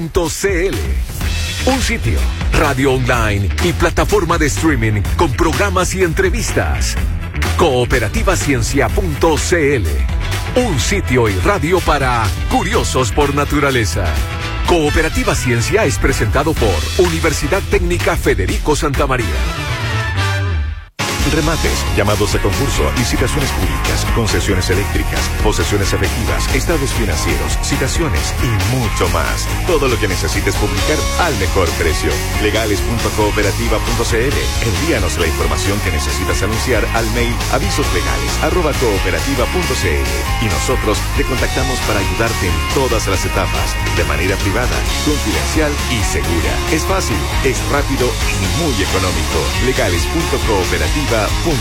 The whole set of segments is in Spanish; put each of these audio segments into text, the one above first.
Un sitio, radio online y plataforma de streaming con programas y entrevistas. Cooperativaciencia.cl. Un sitio y radio para curiosos por naturaleza. Cooperativa Ciencia es presentado por Universidad Técnica Federico Santa María. Remates, llamados a concurso, licitaciones públicas, concesiones eléctricas, posesiones efectivas, estados financieros, citaciones y mucho más. Todo lo que necesites publicar al mejor precio. Legales.cooperativa.cl. Envíanos la información que necesitas anunciar al mail avisoslegales@cooperativa.cl y nosotros te contactamos para ayudarte en todas las etapas, de manera privada, confidencial y segura. Es fácil, es rápido y muy económico. Legales.cooperativa.cl.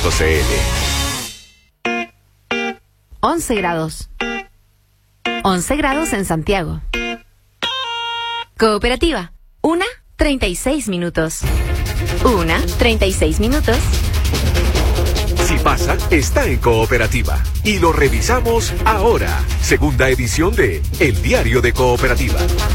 11 grados. 11 grados en Santiago. Cooperativa. 1:36 minutos. 1:36 minutos. Si pasa, está en Cooperativa. Y lo revisamos ahora. Segunda edición de El Diario de Cooperativa.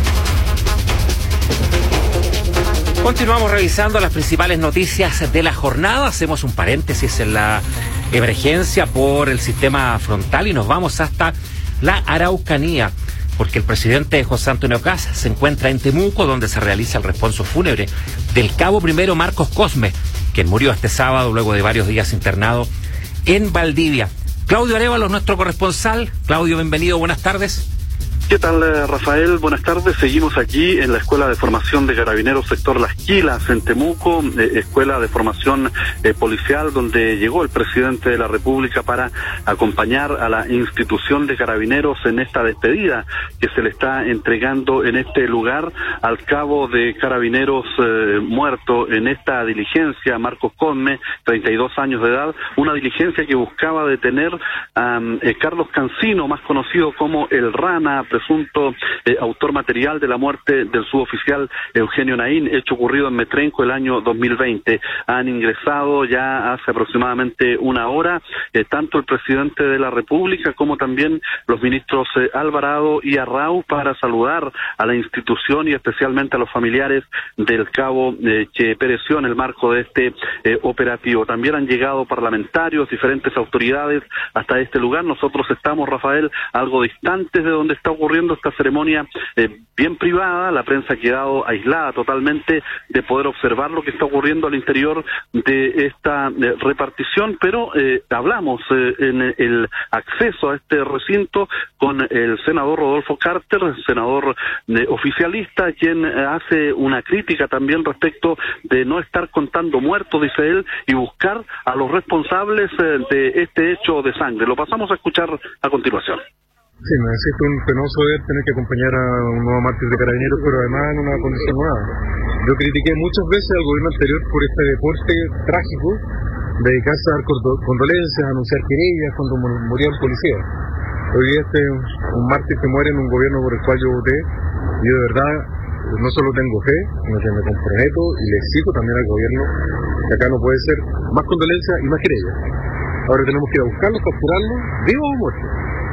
Continuamos revisando las principales noticias de la jornada. Hacemos un paréntesis en la emergencia por el sistema frontal y nos vamos hasta la Araucanía, porque el presidente José Antonio Kast se encuentra en Temuco, donde se realiza el responso fúnebre del cabo primero Marcos Cosme, quien murió este sábado luego de varios días internado en Valdivia. Claudio Arévalo, nuestro corresponsal. Claudio, bienvenido, buenas tardes. ¿Qué tal, Rafael? Buenas tardes. Seguimos aquí en la Escuela de Formación de Carabineros Sector Las Quilas, en Temuco, Escuela de Formación Policial, donde llegó el presidente de la República para acompañar a la institución de Carabineros en esta despedida que se le está entregando en este lugar al cabo de Carabineros muerto en esta diligencia, Marcos Cosme, 32 años de edad, una diligencia que buscaba detener a Carlos Cancino, más conocido como el Rana, presunto autor material de la muerte del suboficial Eugenio Naín, hecho ocurrido en Metrenco el año 2020. Han ingresado ya hace aproximadamente una hora tanto el presidente de la República como también los ministros Alvarado y Arrau para saludar a la institución y especialmente a los familiares del cabo que pereció en el marco de este operativo. También han llegado parlamentarios, diferentes autoridades hasta este lugar. Nosotros estamos, Rafael, algo distantes de donde está ocurriendo esta ceremonia bien privada. La prensa ha quedado aislada totalmente de poder observar lo que está ocurriendo al interior de esta repartición, pero hablamos en el acceso a este recinto con el senador Rodolfo Carter, senador oficialista, quien hace una crítica también respecto de no estar contando muertos, dice él, y buscar a los responsables de este hecho de sangre. Lo pasamos a escuchar a continuación. Sí, me existe un penoso deber tener que acompañar a un nuevo mártir de Carabineros, pero además en una condición nueva. Yo critiqué muchas veces al gobierno anterior por este deporte trágico, dedicarse a dar condolencias, a anunciar querellas cuando moría un policía. Hoy día este es un mártir que muere en un gobierno por el cual yo voté, y yo de verdad no solo tengo fe, sino que me comprometo y le exijo también al gobierno que acá no puede ser más condolencias y más querellas. Ahora tenemos que ir a buscarlos, capturarlos, vivos o muertos.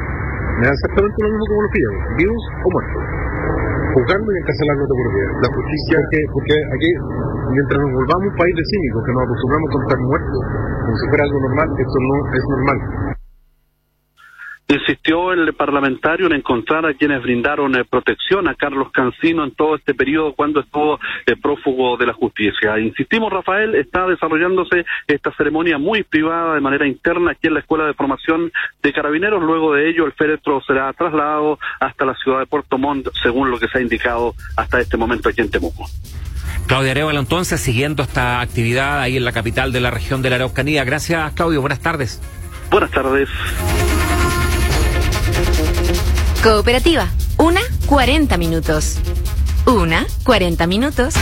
Me da exactamente lo mismo como los pillamos, vivos o muertos. Juzgarlos y encarcelarlos de por vida. La justicia, porque aquí, mientras nos volvamos un país de cínicos, que nos acostumbramos a contar muertos, como si fuera algo normal, esto no es normal. Insistió el parlamentario en encontrar a quienes brindaron protección a Carlos Cancino en todo este periodo cuando estuvo prófugo de la justicia. Insistimos, Rafael, está desarrollándose esta ceremonia muy privada de manera interna aquí en la Escuela de Formación de Carabineros. Luego de ello, el féretro será trasladado hasta la ciudad de Puerto Montt, según lo que se ha indicado hasta este momento aquí en Temuco. Claudio Arévalo, entonces, siguiendo esta actividad ahí en la capital de la región de la Araucanía. Gracias, Claudio. Buenas tardes. Buenas tardes. Cooperativa. 1:40 minutos. 1:40 minutos.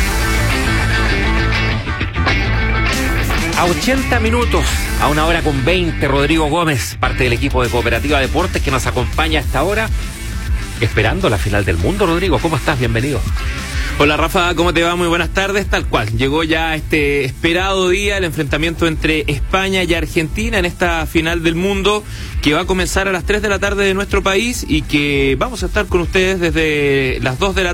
A 80 minutos, a 1:20, Rodrigo Gómez, parte del equipo de Cooperativa Deportes, que nos acompaña hasta ahora, esperando la final del mundo. Rodrigo, ¿cómo estás? Bienvenido. Hola Rafa, ¿cómo te va? Muy buenas tardes. Tal cual, llegó ya este esperado día, el enfrentamiento entre España y Argentina en esta final del mundo, que va a comenzar a las 3 de la tarde de nuestro país y que vamos a estar con ustedes desde las 2 de la